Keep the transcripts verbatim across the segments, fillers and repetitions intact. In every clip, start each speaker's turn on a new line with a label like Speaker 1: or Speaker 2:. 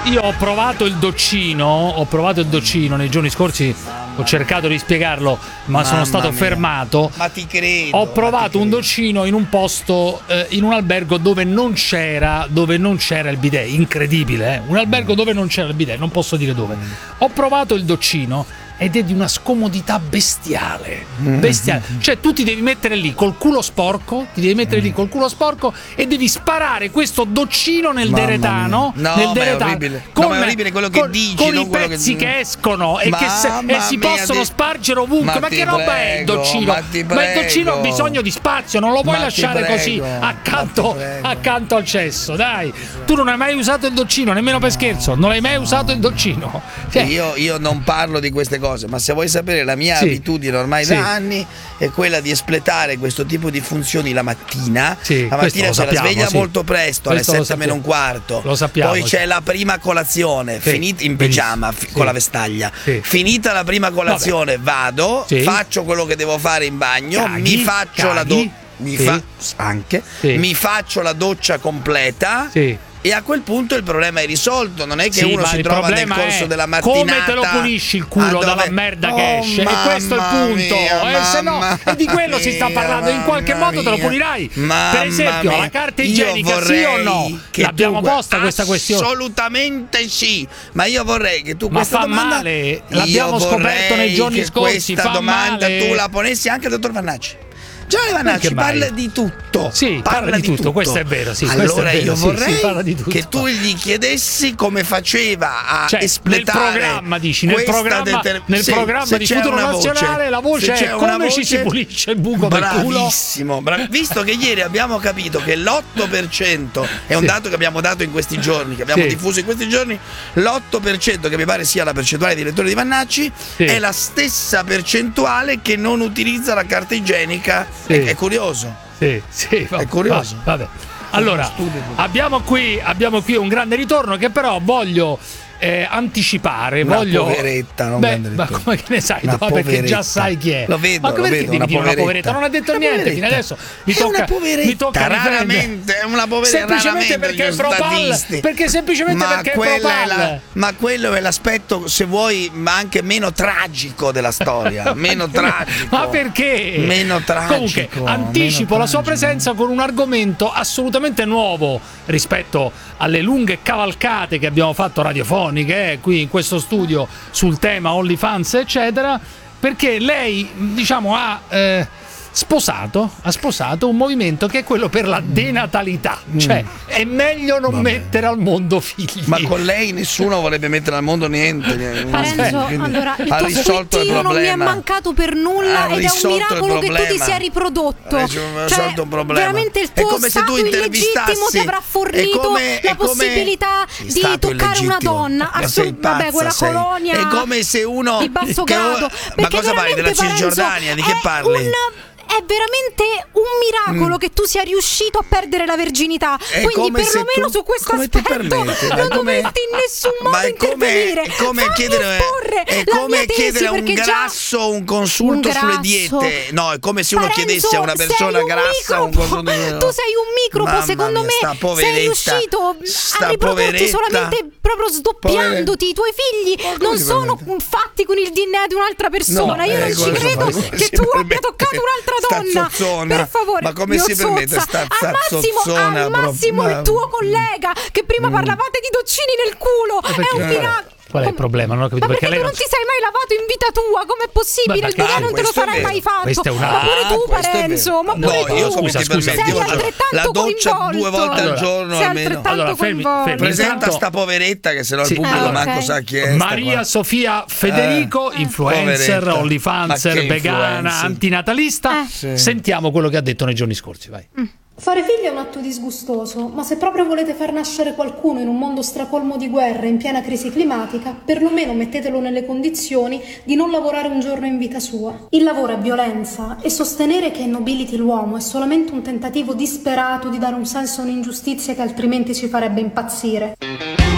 Speaker 1: io ho provato il doccino, ho provato il doccino nei giorni scorsi, ho cercato di spiegarlo, ma Mamma sono stato
Speaker 2: mia.
Speaker 1: fermato.
Speaker 2: Ma ti credo.
Speaker 1: Ho provato un doccino in un posto, eh, in un albergo dove non c'era, dove non c'era il bidet, incredibile, eh? Un albergo mm. dove non c'era il bidet, non posso dire dove. Mm. Ho provato il doccino ed è di una scomodità bestiale, bestiale. Cioè tu ti devi mettere lì col culo sporco, ti devi mettere lì col culo sporco e devi sparare questo doccino nel
Speaker 2: Mamma
Speaker 1: deretano,
Speaker 2: mia. No,
Speaker 1: nel
Speaker 2: ma
Speaker 1: deretano,
Speaker 2: è orribile.
Speaker 1: con,
Speaker 2: No, ma è orribile quello che
Speaker 1: con,
Speaker 2: dici,
Speaker 1: con
Speaker 2: non
Speaker 1: i
Speaker 2: quello
Speaker 1: pezzi
Speaker 2: che...
Speaker 1: che escono e che se, e si
Speaker 2: mia,
Speaker 1: possono
Speaker 2: di...
Speaker 1: spargere ovunque. Ma,
Speaker 2: ma
Speaker 1: che roba
Speaker 2: prego,
Speaker 1: è il doccino?
Speaker 2: Ma, ti
Speaker 1: ma il doccino ha bisogno di spazio, non lo puoi
Speaker 2: ma
Speaker 1: lasciare così accanto, accanto al cesso. Dai, tu non hai mai usato il doccino, nemmeno per scherzo, non hai mai usato il doccino. Cioè...
Speaker 2: Io, io non parlo di queste cose, ma se vuoi sapere la mia sì. abitudine ormai sì. da anni è quella di espletare questo tipo di funzioni la mattina.
Speaker 1: Sì,
Speaker 2: la mattina c'è
Speaker 1: sappiamo,
Speaker 2: la sveglia
Speaker 1: sì.
Speaker 2: molto presto, questo alle sette meno un quarto.
Speaker 1: Lo sappiamo.
Speaker 2: Poi c'è
Speaker 1: sì.
Speaker 2: la prima colazione, sì. finita in pigiama sì. con la vestaglia. Sì. Finita la prima colazione, Vabbè. vado, sì. faccio quello che devo fare in bagno, caghi, mi faccio caghi. la doccia. Mi, sì. fa- anche, sì. mi faccio la doccia completa. Sì. E a quel punto il problema è risolto, non è che sì, uno si trova nel corso della mattinata.
Speaker 1: Come te lo pulisci il culo dove... dalla merda oh, che esce? E questo è il punto. Mia, eh, se no, e di quello si sta parlando. In qualche modo te lo pulirai. Per esempio, mia. la carta igienica sì o no? L'abbiamo tu... posta questa questione?
Speaker 2: Assolutamente sì. Ma io vorrei che tu
Speaker 1: Ma
Speaker 2: questa
Speaker 1: fa
Speaker 2: domanda
Speaker 1: male. L'abbiamo scoperto nei giorni scorsi.
Speaker 2: Questa
Speaker 1: fa
Speaker 2: domanda
Speaker 1: male.
Speaker 2: tu la ponessi anche al dottor Vannacci. Giovanni Vannacci parla di tutto.
Speaker 1: Sì, parla, parla di, di tutto. tutto, questo è vero. Sì,
Speaker 2: allora
Speaker 1: è vero,
Speaker 2: io
Speaker 1: sì,
Speaker 2: vorrei
Speaker 1: sì,
Speaker 2: che tu gli chiedessi come faceva a
Speaker 1: cioè,
Speaker 2: espletare
Speaker 1: nel programma, dici, nel programma,
Speaker 2: deter...
Speaker 1: nel
Speaker 2: sì,
Speaker 1: programma di Futuro Nazionale la voce è come voce, ci si pulisce il buco del culo.
Speaker 2: Bravissimo, brav- visto che ieri abbiamo capito che l'otto per cento è un sì. dato che abbiamo dato in questi giorni, che abbiamo sì. diffuso in questi giorni, l'otto per cento che mi pare sia la percentuale di lettori di Vannacci sì. è la stessa percentuale che non utilizza la carta igienica. Sì. È, è curioso.
Speaker 1: Sì, sì,
Speaker 2: va, è curioso.
Speaker 1: Va, vabbè. Allora, abbiamo qui, abbiamo qui un grande ritorno che però voglio eh, anticipare.
Speaker 2: Una
Speaker 1: voglio...
Speaker 2: poveretta, non
Speaker 1: Beh, ma come che ne sai? No, perché già sai chi è.
Speaker 2: Lo vedo,
Speaker 1: ma
Speaker 2: lo
Speaker 1: perché
Speaker 2: vedo,
Speaker 1: devi
Speaker 2: una
Speaker 1: dire
Speaker 2: poveretta.
Speaker 1: una poveretta? Non ha detto una niente poveretta. Fino adesso. Mi
Speaker 2: è
Speaker 1: tocca,
Speaker 2: una poveretta,
Speaker 1: mi tocca
Speaker 2: raramente, è una poveretta.
Speaker 1: Semplicemente perché è propal. Perché semplicemente
Speaker 2: ma
Speaker 1: perché è propal.
Speaker 2: La, ma quello è l'aspetto, se vuoi, ma anche meno tragico della storia. Meno tragico.
Speaker 1: Ma perché?
Speaker 2: Meno tragico.
Speaker 1: Comunque, anticipo la sua presenza con un argomento assolutamente nuovo rispetto alle lunghe cavalcate che abbiamo fatto radiofoniche eh, qui in questo studio sul tema OnlyFans eccetera, perché lei diciamo ha eh, sposato ha sposato un movimento che è quello per la denatalità, mm. cioè è meglio non Vabbè. mettere al mondo figli.
Speaker 2: Ma con lei nessuno vorrebbe mettere al mondo niente.
Speaker 3: Parenzo, allora il tuo squittino non mi è mancato per nulla ed è un miracolo che tu ti sia riprodotto.
Speaker 2: Eh,
Speaker 3: cioè,
Speaker 2: un problema.
Speaker 3: Veramente il tuo stato illegittimo ti avrà fornito come, la possibilità di toccare una donna. Assolut- vabbè, quella sei. colonia
Speaker 2: è come se uno
Speaker 3: di basso grado.
Speaker 2: Ma cosa parli della Cisgiordania? Di che parli?
Speaker 3: Un, è veramente un miracolo mm. che tu sia riuscito a perdere la verginità.
Speaker 2: È
Speaker 3: quindi perlomeno su questo aspetto non dovresti in nessun modo intervenire.
Speaker 2: È come chiedere, è come chiedere a un grasso già... un consulto un sulle diete. No, è come se uno Parenzo, chiedesse a una persona un grassa un consulto.
Speaker 3: Tu sei un microbo,
Speaker 2: Mamma
Speaker 3: secondo
Speaker 2: mia,
Speaker 3: me sei riuscito a riprodurti solamente proprio sdoppiandoti. I tuoi figli Porco non sono fatti con il D N A di un'altra persona. No, Io non ci credo che tu abbia toccato un'altra donna, per favore,
Speaker 2: ma come si permette sta
Speaker 3: al massimo, al massimo il tuo collega che prima mm. parlavate di doccini nel culo è un miracolo.
Speaker 1: Qual è il problema? Non ho capito
Speaker 3: ma perché,
Speaker 1: perché
Speaker 3: lei non ti sei mai lavato in vita tua? Com'è possibile? Il dottore non te lo sarai mai fatto.
Speaker 1: Una...
Speaker 3: Ma pure tu,
Speaker 2: ah,
Speaker 3: Parenzo. Ma pure
Speaker 2: no,
Speaker 3: tu.
Speaker 2: Io scusa, scusa,
Speaker 3: sei
Speaker 2: io
Speaker 3: altrettanto
Speaker 2: la doccia
Speaker 3: coinvolto.
Speaker 2: due volte al giorno
Speaker 3: sei
Speaker 2: almeno.
Speaker 1: Allora, fermi, fermi.
Speaker 2: Presenta
Speaker 1: Intanto...
Speaker 2: sta poveretta che se no il
Speaker 1: sì.
Speaker 2: pubblico
Speaker 3: ah,
Speaker 2: manco
Speaker 3: okay.
Speaker 2: sa chi è.
Speaker 1: Maria Sofia Federico, eh, influencer,
Speaker 2: poveretta.
Speaker 1: OnlyFanser, vegana, antinatalista.
Speaker 3: Eh.
Speaker 1: Sì. Sentiamo quello che ha detto nei giorni scorsi, vai.
Speaker 3: Mm.
Speaker 4: Fare figli è un atto disgustoso, ma se proprio volete far nascere qualcuno in un mondo stracolmo di guerra in piena crisi climatica, perlomeno mettetelo nelle condizioni di non lavorare un giorno in vita sua. Il lavoro è violenza e sostenere che nobiliti l'uomo è solamente un tentativo disperato di dare un senso a un'ingiustizia che altrimenti ci farebbe impazzire.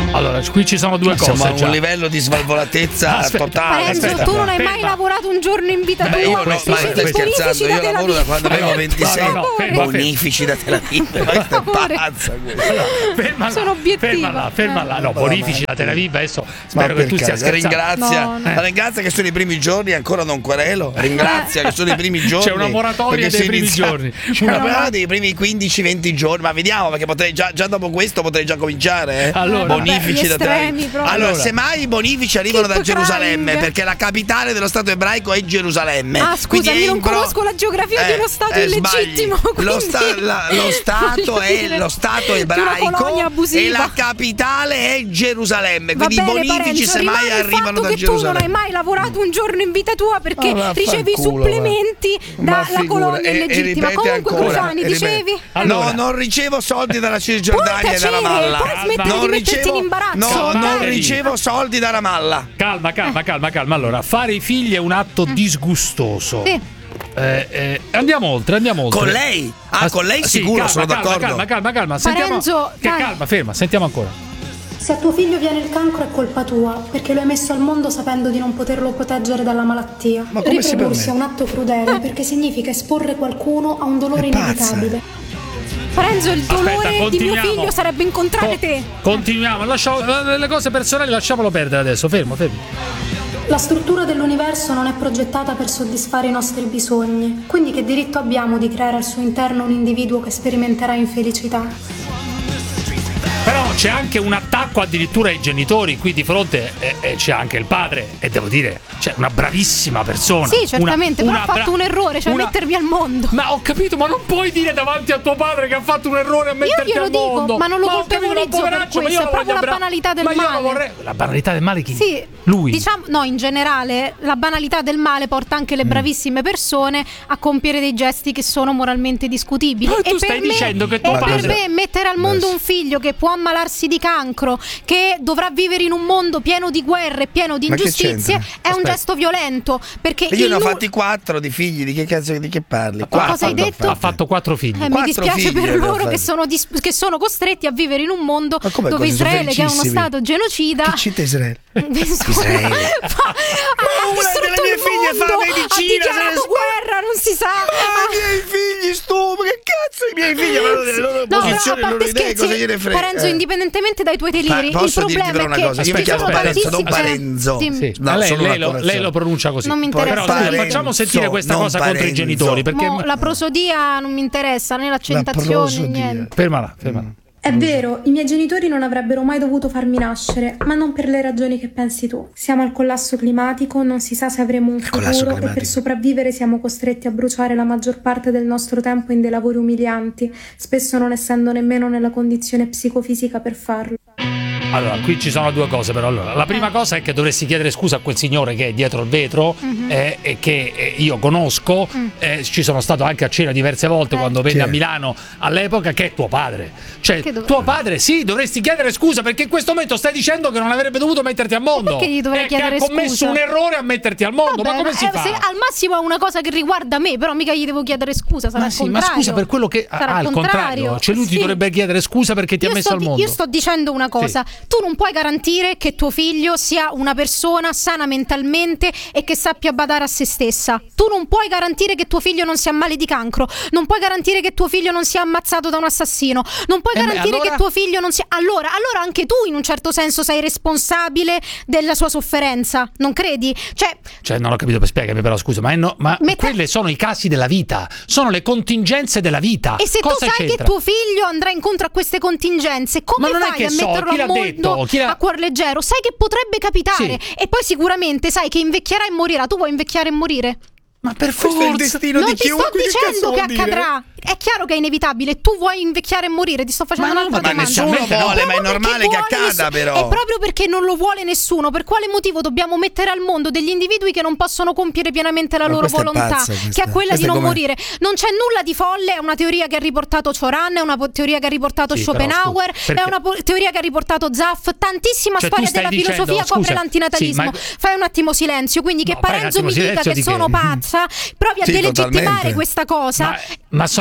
Speaker 1: Allora, qui ci sono due
Speaker 2: Siamo
Speaker 1: cose.
Speaker 2: a un
Speaker 1: già.
Speaker 2: livello di svalvolatezza
Speaker 1: aspetta,
Speaker 2: totale.
Speaker 3: Parenzo,
Speaker 1: aspetta,
Speaker 3: tu non hai
Speaker 1: ferma.
Speaker 3: mai lavorato un giorno in vita tua.
Speaker 2: Beh, io no, ma
Speaker 3: Dicevi
Speaker 2: stai scherzando, io lavoro da quando avevo ventisei.
Speaker 1: No, no, no, ferma,
Speaker 2: bonifici da Tel Aviv. Ma è pazza questa.
Speaker 1: Fermala,
Speaker 3: Sono obiettiva.
Speaker 1: fermala, fermala. No,
Speaker 2: Eh.
Speaker 1: bonifici da Tel Aviv. Adesso spero
Speaker 2: Ma
Speaker 1: che tu
Speaker 2: per
Speaker 1: stia
Speaker 2: caso,
Speaker 1: scherzando.
Speaker 2: ringrazia,
Speaker 3: No, no.
Speaker 2: la ringrazia che sono i primi giorni, ancora non querelo. Ringrazia che sono i primi giorni.
Speaker 1: C'è una moratoria
Speaker 2: perché
Speaker 1: dei
Speaker 2: si
Speaker 1: primi
Speaker 2: inizia-
Speaker 1: giorni.
Speaker 2: C'è una moratoria dei primi quindici venti giorni. Ma vediamo, perché potrei già, già dopo questo potrei già cominciare. Eh?
Speaker 1: Allora,
Speaker 2: bonifici
Speaker 3: vabbè,
Speaker 2: da
Speaker 3: gli
Speaker 2: Tel Aviv.
Speaker 3: estremi proprio.
Speaker 2: Allora,
Speaker 1: Allora.
Speaker 2: semmai i bonifici arrivano da
Speaker 3: Keep
Speaker 2: Gerusalemme,
Speaker 3: crying.
Speaker 2: perché la capitale dello Stato ebraico è Gerusalemme.
Speaker 3: Ah,
Speaker 2: Quindi
Speaker 3: scusami,
Speaker 2: è
Speaker 3: non
Speaker 2: in pro-
Speaker 3: conosco la geografia
Speaker 2: Eh,
Speaker 3: dello Stato
Speaker 2: eh,
Speaker 3: illegittimo.
Speaker 2: sbagli. Lo,
Speaker 3: quindi-
Speaker 2: sta- la- lo Stato
Speaker 3: voglio
Speaker 2: è
Speaker 3: dire,
Speaker 2: lo Stato
Speaker 3: di una
Speaker 2: ebraico
Speaker 3: colonia
Speaker 2: e
Speaker 3: abusiva.
Speaker 2: la capitale è Gerusalemme.
Speaker 3: Va
Speaker 2: Quindi
Speaker 3: bene,
Speaker 2: i bonifici
Speaker 3: Parenzo,
Speaker 2: semmai
Speaker 3: rimane il
Speaker 2: arrivano
Speaker 3: fatto
Speaker 2: da
Speaker 3: che
Speaker 2: Gerusalemme.
Speaker 3: tu non hai mai lavorato un giorno in vita tua perché
Speaker 2: Ah,
Speaker 3: ricevi
Speaker 2: vaffanculo,
Speaker 3: supplementi
Speaker 2: ma
Speaker 3: dalla
Speaker 2: figura,
Speaker 3: colonia
Speaker 2: e- e
Speaker 3: illegittima.
Speaker 2: ripete
Speaker 3: Comunque,
Speaker 2: ancora,
Speaker 3: Cruciani,
Speaker 2: e ripete.
Speaker 3: dicevi?
Speaker 1: Allora.
Speaker 2: No, non ricevo soldi dalla Cisgiordania e da
Speaker 3: Puoi tacere,
Speaker 2: Ramallah.
Speaker 3: puoi smettere
Speaker 2: Non
Speaker 3: di metterti
Speaker 2: ricevo-
Speaker 3: in imbarazzo,
Speaker 2: No,
Speaker 3: dai.
Speaker 2: non ricevo soldi da Ramallah.
Speaker 1: Calma, calma, calma, calma. Allora, fare i figli è un atto disgustoso.
Speaker 3: Sì.
Speaker 1: Eh, eh, andiamo oltre, andiamo oltre.
Speaker 2: Con lei? Ah,
Speaker 1: As-
Speaker 2: con lei
Speaker 1: sì,
Speaker 2: sicuro,
Speaker 1: calma,
Speaker 2: sono
Speaker 1: calma,
Speaker 2: d'accordo.
Speaker 1: Calma, calma, calma. Sentiamo.
Speaker 3: Parenzo,
Speaker 1: che
Speaker 3: dai.
Speaker 1: calma, ferma, sentiamo ancora.
Speaker 4: Se a tuo figlio viene il cancro è colpa tua, perché lo hai messo al mondo sapendo di non poterlo proteggere dalla malattia.
Speaker 2: Ma come si
Speaker 4: Riprodursi è
Speaker 2: permette?
Speaker 4: un atto crudele perché significa esporre qualcuno a un dolore
Speaker 2: È pazza.
Speaker 4: inevitabile.
Speaker 3: Parenzo, il dolore
Speaker 1: Aspetta,
Speaker 3: di mio
Speaker 1: continuiamo.
Speaker 3: figlio sarebbe incontrare
Speaker 1: Co-
Speaker 3: te.
Speaker 1: Continuiamo, lasciamo, le cose personali lasciamolo perdere adesso, fermo, fermo.
Speaker 4: La struttura dell'universo non è progettata per soddisfare i nostri bisogni, quindi che diritto abbiamo di creare al suo interno un individuo che sperimenterà infelicità?
Speaker 1: Però c'è anche un attacco addirittura ai genitori, qui di fronte eh, eh, c'è anche il padre e devo dire, c'è una bravissima persona.
Speaker 3: Sì, certamente,
Speaker 1: una,
Speaker 3: però ha fatto
Speaker 1: bra-
Speaker 3: un errore, cioè
Speaker 1: una-
Speaker 3: mettervi al mondo.
Speaker 1: Ma ho capito, ma non puoi dire davanti a tuo padre che ha fatto un errore a metterti
Speaker 3: glielo
Speaker 1: al
Speaker 3: dico,
Speaker 1: mondo.
Speaker 3: ma non lo
Speaker 1: ho capito, ma
Speaker 3: colpevolizzo per
Speaker 1: poveraccio, ma
Speaker 3: questo,
Speaker 1: io
Speaker 3: è
Speaker 1: lo
Speaker 3: proprio
Speaker 1: voglio
Speaker 3: la
Speaker 1: bra-
Speaker 3: banalità del
Speaker 1: ma io lo
Speaker 3: male.
Speaker 1: vorrei- La banalità del male chi?
Speaker 3: Sì,
Speaker 1: Lui.
Speaker 3: Diciamo, no, in generale la banalità del male porta anche le
Speaker 1: Mm.
Speaker 3: bravissime persone a compiere dei gesti che sono moralmente discutibili.
Speaker 1: Però tu
Speaker 3: e
Speaker 1: stai
Speaker 3: per
Speaker 1: dicendo
Speaker 3: me,
Speaker 1: che tuo
Speaker 3: e
Speaker 1: padre-
Speaker 3: per me mettere al mondo un figlio che può ammalarsi di cancro, che dovrà vivere in un mondo pieno di guerre, pieno di
Speaker 2: Ma che
Speaker 3: ingiustizie,
Speaker 2: c'entra?
Speaker 3: è un
Speaker 1: Aspetta.
Speaker 3: gesto violento. Perché
Speaker 2: Io
Speaker 3: il
Speaker 2: ne ho
Speaker 3: nu-
Speaker 2: fatti quattro di figli, di che cazzo di che parli?
Speaker 1: Ha
Speaker 2: Quattro
Speaker 3: cosa hai
Speaker 2: ne ho
Speaker 3: detto?
Speaker 2: fatti.
Speaker 1: Ha fatto quattro figli.
Speaker 3: Eh, mi
Speaker 2: Quattro
Speaker 3: dispiace
Speaker 2: figli
Speaker 3: per
Speaker 2: ne ho
Speaker 3: loro
Speaker 2: fatti.
Speaker 3: che sono, dis- che sono costretti a vivere in un mondo
Speaker 2: Ma come
Speaker 3: dove
Speaker 2: così? Sono
Speaker 3: Israele, che è uno
Speaker 2: felicissimi.
Speaker 3: stato genocida,
Speaker 2: Che cita Israele?
Speaker 3: Israele.
Speaker 2: Ma una delle mie figlie fa la medicina,
Speaker 3: ha
Speaker 2: se ne
Speaker 3: dichiarato
Speaker 2: sp-
Speaker 3: guerra, non si sa.
Speaker 2: Ah, i miei figli stu, che cazzo i miei figli avevano delle loro
Speaker 3: No, però,
Speaker 2: posizioni,
Speaker 3: a
Speaker 2: le loro
Speaker 3: parte
Speaker 2: idee, cosa
Speaker 3: scherzi,
Speaker 2: gliene frega?
Speaker 3: Parenzo,
Speaker 2: Eh.
Speaker 3: indipendentemente dai tuoi deliri,
Speaker 2: Pa- posso
Speaker 3: il
Speaker 2: dirti
Speaker 3: problema
Speaker 2: però
Speaker 3: è
Speaker 2: una
Speaker 3: che
Speaker 2: cosa? Io
Speaker 3: ci
Speaker 2: mi chiamo
Speaker 3: sono
Speaker 2: Parenzo, non
Speaker 3: tantissimi-
Speaker 2: Parenzo.
Speaker 3: Dimmi.
Speaker 1: Sì,
Speaker 2: No,
Speaker 1: ma lei,
Speaker 2: solo
Speaker 1: lei
Speaker 2: una
Speaker 1: lo,
Speaker 2: colazione.
Speaker 1: lei lo pronuncia così.
Speaker 3: Non mi
Speaker 2: Poi
Speaker 3: interessa.
Speaker 1: Però
Speaker 2: Parenzo,
Speaker 1: facciamo sentire questa
Speaker 2: non
Speaker 1: cosa contro i
Speaker 2: Parenzo.
Speaker 1: genitori perché
Speaker 3: Mo, la prosodia non mi interessa, né l'accentazione,
Speaker 2: prosodia.
Speaker 3: niente.
Speaker 1: fermala, fermala.
Speaker 4: È vero, i miei genitori non avrebbero mai dovuto farmi nascere, ma non per le ragioni che pensi tu. Siamo al collasso climatico, non si sa se avremo un
Speaker 2: collasso
Speaker 4: futuro e
Speaker 2: climatico.
Speaker 4: per sopravvivere siamo costretti a bruciare la maggior parte del nostro tempo in dei lavori umilianti, spesso non essendo nemmeno nella condizione psicofisica per farlo.
Speaker 1: Allora, qui ci sono due cose però. Allora, la prima cosa è che dovresti chiedere scusa a quel signore che è dietro il vetro
Speaker 3: Mhm.
Speaker 1: eh, e che eh, io conosco, eh, ci sono stato anche a cena diverse volte
Speaker 3: Mm. Eh.
Speaker 1: quando venne
Speaker 2: Chi
Speaker 1: a
Speaker 2: è?
Speaker 1: Milano all'epoca, che è tuo padre. Cioè,
Speaker 3: Che dov-
Speaker 1: tuo padre, sì, dovresti chiedere scusa perché in questo momento stai dicendo che non avrebbe dovuto metterti al mondo.
Speaker 3: perché gli dovrei
Speaker 1: e
Speaker 3: chiedere
Speaker 1: che ha commesso
Speaker 3: scusa?
Speaker 1: un errore a metterti al mondo.
Speaker 3: Vabbè,
Speaker 1: ma come si
Speaker 3: eh,
Speaker 1: fa?
Speaker 3: se al massimo è una cosa che riguarda me, però mica gli devo chiedere scusa, sarà
Speaker 1: Ma
Speaker 3: il
Speaker 1: sì, ma
Speaker 3: contrario.
Speaker 1: scusa per quello che
Speaker 3: Sarà
Speaker 1: ah,
Speaker 3: il
Speaker 1: al contrario, cioè lui ti
Speaker 3: Sì.
Speaker 1: dovrebbe chiedere scusa perché ti
Speaker 3: Io
Speaker 1: ha messo
Speaker 3: sto
Speaker 1: al
Speaker 3: di-
Speaker 1: mondo.
Speaker 3: Io sto dicendo una cosa: tu non puoi garantire che tuo figlio sia una persona sana mentalmente e che sappia badare a se stessa. Tu non puoi garantire che tuo figlio non sia male di cancro. Non puoi garantire che tuo figlio non sia ammazzato da un assassino. Non puoi
Speaker 1: Eh beh,
Speaker 3: garantire
Speaker 1: allora-
Speaker 3: che tuo figlio non sia. Allora, allora anche tu in un certo senso sei responsabile della sua sofferenza, non credi? Cioè,
Speaker 1: Cioè, non ho capito, spiegami però, scusa, ma, è no, ma
Speaker 3: Metta-
Speaker 1: quelle sono i casi della vita, sono le contingenze della vita.
Speaker 3: e se
Speaker 1: Cosa
Speaker 3: tu sai
Speaker 1: c'entra?
Speaker 3: che tuo figlio andrà incontro a queste contingenze, come
Speaker 1: Ma non è
Speaker 3: fai
Speaker 1: che
Speaker 3: a
Speaker 1: so,
Speaker 3: metterlo
Speaker 1: chi l'ha
Speaker 3: al mondo
Speaker 1: detto? Chi l'ha-
Speaker 3: a cuor leggero? Sai che potrebbe capitare
Speaker 1: Sì.
Speaker 3: e poi sicuramente sai che invecchierà e morirà. Tu vuoi invecchiare e morire?
Speaker 1: Ma per
Speaker 2: Questo è il
Speaker 1: forza.
Speaker 2: destino
Speaker 3: Non
Speaker 2: di
Speaker 3: ti sto
Speaker 2: chiunque, che cazzo
Speaker 3: dicendo che
Speaker 2: vuol dire?
Speaker 3: accadrà. È chiaro che è inevitabile. Tu vuoi invecchiare e morire. Ti sto facendo
Speaker 1: Ma no,
Speaker 3: un'altra
Speaker 1: ma
Speaker 3: domanda.
Speaker 2: nessuno
Speaker 1: no.
Speaker 2: vuole, ma è
Speaker 3: Proprio
Speaker 2: normale
Speaker 3: perché
Speaker 2: che
Speaker 3: vuole
Speaker 2: accada
Speaker 3: nessuno-
Speaker 2: però.
Speaker 3: E proprio perché non lo vuole nessuno, per quale motivo dobbiamo mettere al mondo degli individui che non possono compiere pienamente la
Speaker 2: Ma
Speaker 3: loro
Speaker 2: questa è
Speaker 3: volontà,
Speaker 2: pazza, questa.
Speaker 3: che è quella
Speaker 2: Questa
Speaker 3: di
Speaker 2: è
Speaker 3: non
Speaker 2: come-
Speaker 3: morire? Non c'è nulla di folle, è una teoria che ha riportato Cioran, è una po- teoria che ha riportato
Speaker 1: Sì, però,
Speaker 3: Schopenhauer,
Speaker 1: scusa, perché-
Speaker 3: è una po- teoria che ha riportato Zaff, tantissima
Speaker 1: Cioè, tu
Speaker 3: storia
Speaker 1: stai
Speaker 3: della
Speaker 1: dicendo-
Speaker 3: filosofia copre
Speaker 1: scusa,
Speaker 3: l'antinatalismo.
Speaker 1: sì, ma-
Speaker 3: Fai un attimo silenzio, quindi che
Speaker 1: No, fai un
Speaker 3: Parenzo
Speaker 1: attimo
Speaker 3: mi dica
Speaker 1: silenzio
Speaker 3: che
Speaker 1: di che?
Speaker 3: sono pazza, provi a
Speaker 2: Sì,
Speaker 3: delegittimare
Speaker 2: totalmente.
Speaker 3: questa cosa.
Speaker 1: Ma, ma sono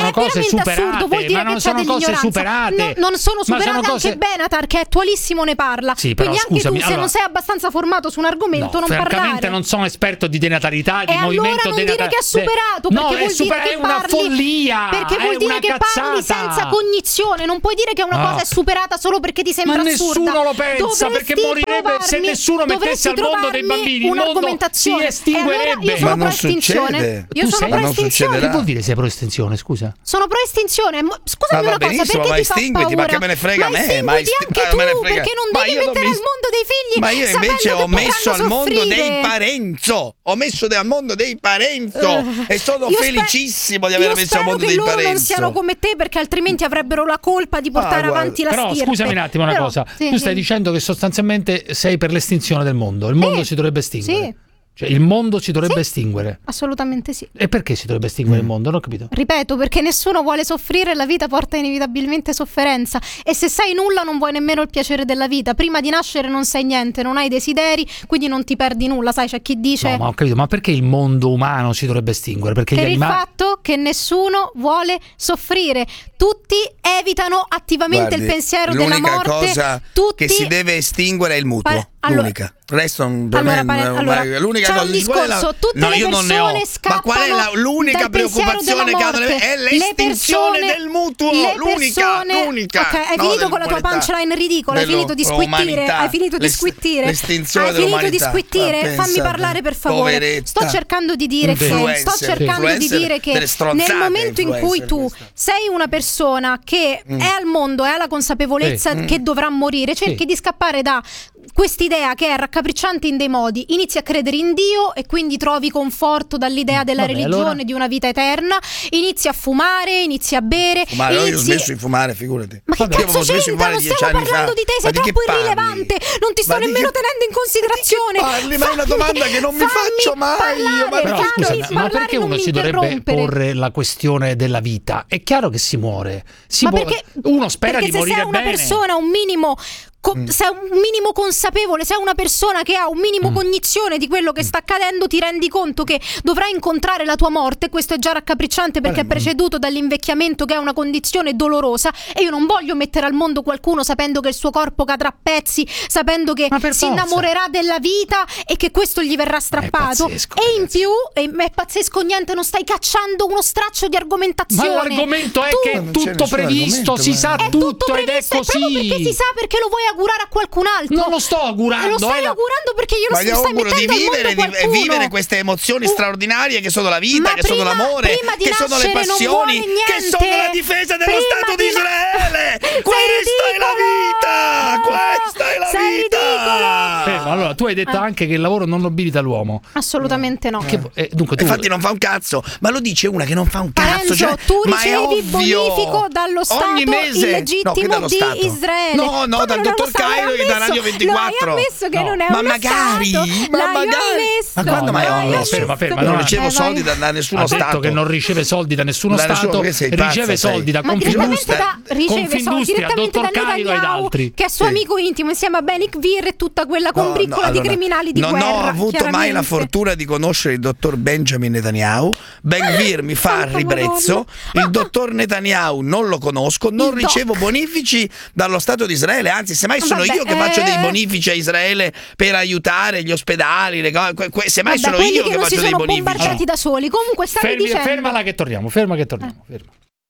Speaker 1: sono cose superate,
Speaker 3: assurdo, vuol dire
Speaker 1: ma non
Speaker 3: che
Speaker 1: sono
Speaker 3: c'è
Speaker 1: cose
Speaker 3: dell'ignoranza.
Speaker 1: superate.
Speaker 3: No, non sono superate,
Speaker 1: sono cose...
Speaker 3: anche Benatar, che è attualissimo, ne parla.
Speaker 1: Sì,
Speaker 3: quindi
Speaker 1: però,
Speaker 3: anche
Speaker 1: scusami,
Speaker 3: tu, se
Speaker 1: allora...
Speaker 3: non sei abbastanza formato su un argomento,
Speaker 1: no,
Speaker 3: non
Speaker 1: francamente
Speaker 3: parlare.
Speaker 1: non sono esperto di denatalità, di
Speaker 3: e
Speaker 1: movimento
Speaker 3: allora non
Speaker 1: denatalità.
Speaker 3: dire che è superato,
Speaker 1: no,
Speaker 3: perché
Speaker 1: è
Speaker 3: vuol
Speaker 1: super...
Speaker 3: dire che
Speaker 1: è una
Speaker 3: parli,
Speaker 1: follia.
Speaker 3: perché vuol
Speaker 1: è
Speaker 3: dire
Speaker 1: una
Speaker 3: che
Speaker 1: cazzata.
Speaker 3: parli senza cognizione. Non puoi dire che una
Speaker 1: no.
Speaker 3: cosa è superata solo perché ti sembra
Speaker 1: ma
Speaker 3: assurda.
Speaker 1: nessuno lo pensa,
Speaker 3: dovresti
Speaker 1: perché morirebbe se nessuno mettesse al mondo dei bambini, il mondo si estinguerebbe.
Speaker 3: Allora io sono
Speaker 2: ma
Speaker 3: pro
Speaker 2: non
Speaker 3: estinzione.
Speaker 2: succede.
Speaker 3: Io
Speaker 1: tu
Speaker 3: sono
Speaker 1: sei?
Speaker 3: pro
Speaker 2: non
Speaker 3: estinzione.
Speaker 1: Che vuol dire sei pro estinzione, scusa?
Speaker 3: Sono pro estinzione. Scusami
Speaker 2: ma va
Speaker 3: una cosa,
Speaker 2: benissimo,
Speaker 3: perché
Speaker 2: ma
Speaker 3: ti fa
Speaker 2: estinguiti,
Speaker 3: paura?
Speaker 2: ma che me ne frega a
Speaker 3: ma
Speaker 2: me, ma
Speaker 3: estinguiti
Speaker 2: esti-
Speaker 3: anche
Speaker 2: ma
Speaker 3: tu,
Speaker 2: me ne frega.
Speaker 3: perché non
Speaker 2: Ma
Speaker 3: devi
Speaker 2: io non
Speaker 3: mettere
Speaker 2: mi-
Speaker 3: al mondo dei figli.
Speaker 2: Ma io invece ho messo al mondo
Speaker 3: soffrire.
Speaker 2: dei Parenzo. Ho messo al mondo dei Parenzo uh, e sono felicissimo di aver messo al mondo dei Parenzo.
Speaker 3: Spero che loro non siano come te, perché altrimenti avrebbero la colpa di portare ah, avanti la
Speaker 1: però,
Speaker 3: stirpe.
Speaker 1: Però scusami un attimo una
Speaker 3: però,
Speaker 1: cosa.
Speaker 3: Sì,
Speaker 1: tu stai
Speaker 3: sì.
Speaker 1: dicendo che sostanzialmente sei per l'estinzione del mondo. Il mondo
Speaker 3: sì,
Speaker 1: si dovrebbe estinguere.
Speaker 3: Sì.
Speaker 1: Cioè il mondo si dovrebbe
Speaker 3: sì,
Speaker 1: estinguere.
Speaker 3: Assolutamente sì.
Speaker 1: E perché si dovrebbe estinguere
Speaker 2: mm.
Speaker 1: il mondo? Non ho capito.
Speaker 3: Ripeto, perché nessuno vuole soffrire, la vita porta inevitabilmente sofferenza. E se sei nulla non vuoi nemmeno il piacere della vita. Prima di nascere non sei niente, non hai desideri, quindi non ti perdi nulla. Sai, c'è chi dice...
Speaker 1: No, ma ho capito, ma perché il mondo umano si dovrebbe estinguere? Perché
Speaker 3: per
Speaker 1: gli animali...
Speaker 3: il fatto che nessuno vuole soffrire. Tutti evitano attivamente
Speaker 2: Guardi,
Speaker 3: il pensiero della
Speaker 2: l'unica
Speaker 3: morte.
Speaker 2: cosa
Speaker 3: Tutti...
Speaker 2: che si deve estinguere è il mutuo.
Speaker 3: Pa- allora,
Speaker 2: l'unica. Il resto non per
Speaker 3: allora,
Speaker 2: me,
Speaker 3: pare,
Speaker 2: non-
Speaker 3: allora,
Speaker 2: l'unica
Speaker 3: c'è
Speaker 2: cosa
Speaker 3: un
Speaker 2: di qual è la-
Speaker 3: discorso, tutte
Speaker 2: no,
Speaker 3: le
Speaker 2: io non ne ho.
Speaker 3: persone
Speaker 2: Ma qual è la, l'unica
Speaker 3: dal pensiero
Speaker 2: preoccupazione
Speaker 3: della
Speaker 2: che hanno
Speaker 3: morte.
Speaker 2: è
Speaker 3: Le
Speaker 2: l'estinzione
Speaker 3: persone-
Speaker 2: del mutuo,
Speaker 3: le
Speaker 2: l'unica,
Speaker 3: persone-
Speaker 2: l'unica.
Speaker 3: Ok, hai
Speaker 2: no,
Speaker 3: finito con la tua
Speaker 2: dell'umanità.
Speaker 3: punchline ridicola, hai
Speaker 2: Dello-
Speaker 3: finito di squittire,
Speaker 2: umanità.
Speaker 3: hai finito di
Speaker 2: L'est-
Speaker 3: squittire.
Speaker 2: l'estinzione
Speaker 3: Hai finito di
Speaker 2: dell'umanità.
Speaker 3: squittire,
Speaker 2: Ma
Speaker 3: fammi
Speaker 2: pensate,
Speaker 3: parlare per favore.
Speaker 2: poveretta.
Speaker 3: Sto cercando di dire che
Speaker 2: Influencer,
Speaker 3: sto cercando di
Speaker 2: influencer,
Speaker 3: dire che
Speaker 2: delle stronzate
Speaker 3: nel momento in cui
Speaker 2: influencer
Speaker 3: tu
Speaker 2: queste.
Speaker 3: sei una persona che
Speaker 2: Mm.
Speaker 3: è al mondo e ha la consapevolezza
Speaker 2: Sì.
Speaker 3: che dovrà morire, cerchi
Speaker 1: Sì.
Speaker 3: di scappare da quest'idea che è raccapricciante in dei modi, inizi a credere in Dio e quindi trovi conforto dall'idea della
Speaker 1: Vabbè,
Speaker 3: religione,
Speaker 1: allora-
Speaker 3: di una vita eterna, inizi a fumare, inizi a bere,
Speaker 2: Ma no, io ho
Speaker 3: inizi...
Speaker 2: smesso di fumare, figurati.
Speaker 3: Ma che
Speaker 2: Io avevo
Speaker 3: cazzo
Speaker 2: smesso di
Speaker 3: c'entra?
Speaker 2: fumare
Speaker 3: Non
Speaker 2: dieci
Speaker 3: stiamo
Speaker 2: anni
Speaker 3: parlando
Speaker 2: fa.
Speaker 3: di te, sei
Speaker 2: Ma di che
Speaker 3: troppo
Speaker 2: parli?
Speaker 3: irrilevante. Non ti sto
Speaker 2: Ma di
Speaker 3: nemmeno
Speaker 2: che-
Speaker 3: tenendo in considerazione.
Speaker 2: parli? Ma è una domanda che non mi
Speaker 3: Fammi
Speaker 2: faccio mai,
Speaker 3: parlare,
Speaker 2: io, ma-
Speaker 1: Però
Speaker 3: fammi
Speaker 1: scusa, ma
Speaker 3: parlare,
Speaker 1: perché
Speaker 3: non
Speaker 1: uno
Speaker 3: mi
Speaker 1: si dovrebbe
Speaker 3: interrompere.
Speaker 1: porre la questione della vita? È chiaro che si muore. Si
Speaker 3: Ma
Speaker 1: muo-
Speaker 3: perché
Speaker 1: uno spera
Speaker 3: perché
Speaker 1: di morire
Speaker 3: se sei una
Speaker 1: bene.
Speaker 3: persona un minimo co-
Speaker 2: Mm.
Speaker 3: sei un minimo consapevole, sei una persona che ha un minimo
Speaker 1: Mm.
Speaker 3: cognizione di quello che sta accadendo, ti rendi conto che dovrai incontrare la tua morte. Questo è già raccapricciante perché è preceduto dall'invecchiamento, che è una condizione dolorosa, e io non voglio mettere al mondo qualcuno sapendo che il suo corpo cadrà a pezzi, sapendo che
Speaker 1: Ma per
Speaker 3: si
Speaker 1: forza.
Speaker 3: innamorerà della vita e che questo gli verrà strappato.
Speaker 1: pazzesco,
Speaker 3: E in
Speaker 1: ragazzi.
Speaker 3: più, e ma è pazzesco niente, non stai cacciando uno straccio di
Speaker 1: Ma
Speaker 3: argomentazione.
Speaker 1: l'argomento è
Speaker 3: Tu-
Speaker 1: che è
Speaker 2: non c'è
Speaker 1: tutto
Speaker 2: nessun
Speaker 1: previsto,
Speaker 2: argomento,
Speaker 1: si
Speaker 2: ma-
Speaker 1: sa
Speaker 3: è
Speaker 1: tutto,
Speaker 3: tutto
Speaker 1: ed è
Speaker 3: previsto, e proprio
Speaker 1: così.
Speaker 3: perché si sa, perché lo vuoi augurare a qualcun altro.
Speaker 1: Non lo sto augurando,
Speaker 3: E lo stai
Speaker 1: è la-
Speaker 3: augurando perché glielo
Speaker 2: Ma gli
Speaker 3: stai
Speaker 2: auguro di
Speaker 3: mettendo al mondo
Speaker 2: vivere di- e
Speaker 3: qualcuno.
Speaker 2: vivere queste emozioni
Speaker 3: Uh.
Speaker 2: straordinarie che sono la vita,
Speaker 3: Ma
Speaker 2: che sono
Speaker 3: prima-
Speaker 2: l'amore,
Speaker 3: prima di
Speaker 2: che sono le
Speaker 3: nascere non
Speaker 2: passioni,
Speaker 3: vuole
Speaker 2: che
Speaker 3: niente.
Speaker 2: sono la difesa dello
Speaker 3: Prima
Speaker 2: Stato
Speaker 3: di
Speaker 2: di
Speaker 3: na-
Speaker 2: Israele.
Speaker 3: Sei
Speaker 2: Questa è la
Speaker 3: ridicolo!
Speaker 2: vita! Questa è la
Speaker 3: Sei
Speaker 2: vita!
Speaker 3: ridicolo!
Speaker 1: Fermo, allora tu hai detto
Speaker 3: Ah.
Speaker 1: anche che il lavoro non nobilita l'uomo.
Speaker 3: Assolutamente no.
Speaker 1: Che- eh, dunque tu
Speaker 2: Infatti non fa un cazzo, ma lo dice una che non fa un cazzo.
Speaker 3: Parenzo,
Speaker 2: Cioè,
Speaker 3: tu
Speaker 2: ma è
Speaker 3: ricevi
Speaker 2: ovvio.
Speaker 3: bonifico dallo Stato
Speaker 2: ogni mese.
Speaker 3: illegittimo
Speaker 2: No, che dallo
Speaker 3: di
Speaker 2: Stato.
Speaker 3: Israele.
Speaker 2: No, no,
Speaker 3: Come
Speaker 2: dal
Speaker 3: non
Speaker 2: dottor
Speaker 3: lo Stato?
Speaker 2: Cairo
Speaker 3: L'hai
Speaker 2: e da
Speaker 3: ammesso?
Speaker 2: Radio ventiquattro.
Speaker 3: L'hai ammesso che
Speaker 1: No.
Speaker 3: non è
Speaker 2: Ma
Speaker 3: uno
Speaker 2: magari,
Speaker 3: Stato.
Speaker 2: ma
Speaker 3: L'hai
Speaker 2: magari.
Speaker 3: ammesso.
Speaker 2: Ma quando mai ho
Speaker 3: L'hai
Speaker 2: ammesso?
Speaker 3: ammesso.
Speaker 1: Ferma, ferma,
Speaker 2: Io non
Speaker 1: no,
Speaker 2: ricevo
Speaker 3: Eh,
Speaker 2: soldi
Speaker 3: vai.
Speaker 2: da, da nessuno
Speaker 1: ha detto
Speaker 2: Stato.
Speaker 1: che non riceve soldi da nessuno
Speaker 2: Da nessuno,
Speaker 1: Stato,
Speaker 2: che sei
Speaker 1: riceve
Speaker 2: pazza,
Speaker 1: soldi
Speaker 2: sei.
Speaker 1: da
Speaker 3: Ma direttamente
Speaker 1: Confindustria,
Speaker 3: da riceve soldi
Speaker 1: Confindustria,
Speaker 3: direttamente
Speaker 1: dottor
Speaker 3: da
Speaker 1: Cairo ed
Speaker 3: Netanyahu,
Speaker 1: altri.
Speaker 3: che è suo
Speaker 2: Sì.
Speaker 3: amico intimo insieme a Benik Vir e tutta quella
Speaker 2: No,
Speaker 3: combriccola
Speaker 2: no, allora,
Speaker 3: di criminali di
Speaker 2: non
Speaker 3: guerra.
Speaker 2: ho avuto mai
Speaker 3: chiaramente.
Speaker 2: la fortuna di conoscere il dottor Benjamin Netanyahu. Ben Vir mi fa
Speaker 3: Santa
Speaker 2: ribrezzo.
Speaker 3: Madonna.
Speaker 2: Il dottor Netanyahu non lo conosco, non
Speaker 3: Il
Speaker 2: ricevo
Speaker 3: doc.
Speaker 2: bonifici dallo Stato di Israele, anzi semmai sono
Speaker 3: Vabbè,
Speaker 2: io che
Speaker 3: eh,
Speaker 2: faccio dei bonifici a Israele per aiutare gli ospedali, le cose, que- que- semmai
Speaker 3: Vabbè,
Speaker 2: sono
Speaker 3: quelli
Speaker 2: io
Speaker 3: che
Speaker 2: che
Speaker 3: non
Speaker 2: faccio
Speaker 3: si
Speaker 2: dei
Speaker 3: sono
Speaker 2: bonifici.
Speaker 3: bombardati da soli. Comunque stavi
Speaker 1: Fermi,
Speaker 3: dicendo.
Speaker 1: fermala che torniamo, ferma che torniamo, ferma.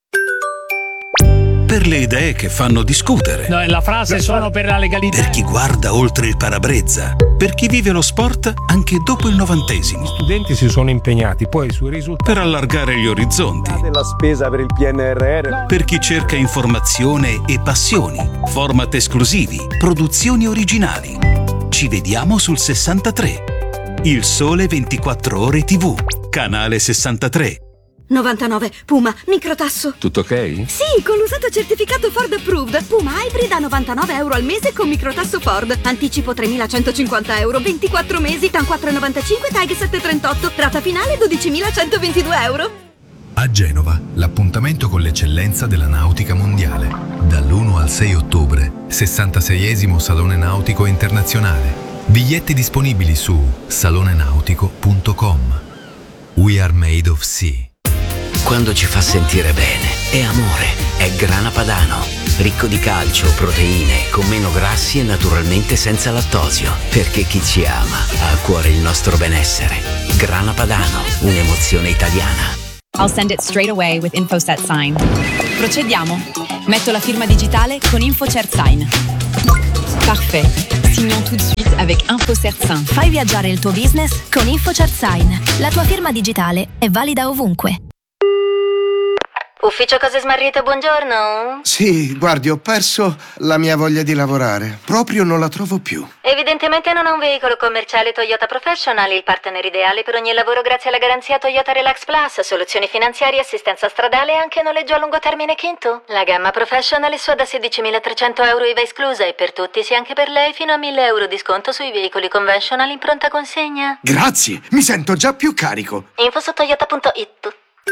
Speaker 5: Per le idee che fanno discutere.
Speaker 1: No, la frase sono per la legalità.
Speaker 5: Per chi guarda oltre il parabrezza. Per chi vive lo sport anche dopo il novantesimo.
Speaker 6: Gli studenti si sono impegnati poi sui risultati
Speaker 5: Per allargare gli orizzonti.
Speaker 6: della spesa per il P N R R.
Speaker 5: Per chi cerca informazione e passioni. Format esclusivi. Produzioni originali. Ci vediamo sul sessantatré. Il Sole ventiquattro Ore tivù. Canale sessantatré.
Speaker 7: novantanove Puma microtasso.
Speaker 6: Tutto ok?
Speaker 7: Sì, con l'usato certificato Ford Approved. Puma Hybrid a novantanove euro al mese con microtasso Ford. Anticipo tremilacentocinquanta euro, ventiquattro mesi, TAN quattro virgola novantacinque, TAG sette virgola trentotto, rata finale dodicimilacentoventidue euro.
Speaker 8: A Genova, l'appuntamento con l'eccellenza della nautica mondiale. Dall'primo al sei ottobre, sessantaseiesimo Salone Nautico Internazionale. Biglietti disponibili su salone nautico punto com. We are made of sea.
Speaker 9: quando ci fa sentire bene. È amore, è Grana Padano. Ricco di calcio, proteine, con meno grassi e naturalmente senza lattosio. Perché chi ci ama ha a cuore il nostro benessere. Grana Padano, un'emozione italiana.
Speaker 10: I'll send it straight away with InfoSet Sign. Procediamo. Metto la firma digitale con InfoCert Sign. Parfait. Signons tout de suite avec InfoCert Sign.
Speaker 11: Fai viaggiare il tuo business con InfoCert Sign. La tua firma digitale è valida ovunque.
Speaker 12: Ufficio Cose Smarrite, buongiorno.
Speaker 13: Sì, guardi, ho perso la mia voglia di lavorare. Proprio non la trovo più.
Speaker 12: Evidentemente non ha un veicolo commerciale Toyota Professional, il partner ideale per ogni lavoro grazie alla garanzia Toyota Relax Plus, soluzioni finanziarie, assistenza stradale e anche noleggio a lungo termine Kinto. La gamma Professional è sua da sedicimilatrecento euro I V A esclusa e per tutti, sia anche per lei, fino a mille euro di sconto sui veicoli conventional in pronta consegna.
Speaker 13: Grazie, mi sento già più carico.
Speaker 12: Info su toyota punto it.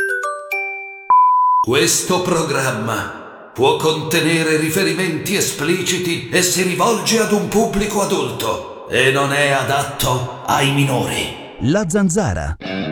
Speaker 14: Questo programma può contenere riferimenti espliciti e si rivolge ad un pubblico adulto e non è adatto ai minori.
Speaker 15: La Zanzara.